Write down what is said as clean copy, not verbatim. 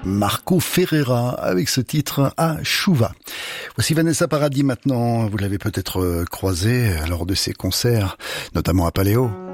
Marco Ferreira avec ce titre à Chouva. Voici Vanessa Paradis maintenant. Vous l'avez peut-être croisée lors de ses concerts, notamment à Paléo.